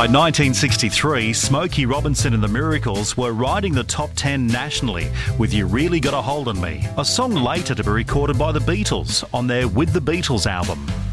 By 1963, Smokey Robinson and the Miracles were riding the top 10 nationally with You Really Got a Hold on Me, a song later to be recorded by the Beatles on their With the Beatles album.